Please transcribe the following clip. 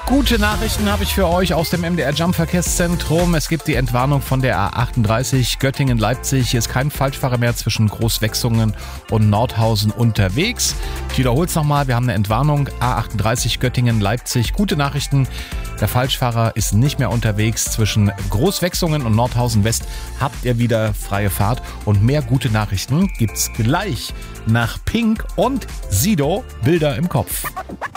Gute Nachrichten habe ich für euch aus dem MDR Jump Verkehrszentrum. Es gibt die Entwarnung von der A38 Göttingen-Leipzig. Hier ist kein Falschfahrer mehr zwischen Großwechsungen und Nordhausen unterwegs. Ich wiederhole es nochmal, wir haben eine Entwarnung A38 Göttingen-Leipzig. Gute Nachrichten, der Falschfahrer ist nicht mehr unterwegs. Zwischen Großwechsungen und Nordhausen West habt ihr wieder freie Fahrt. Und mehr gute Nachrichten gibt's gleich nach Pink und Sido, Bilder im Kopf.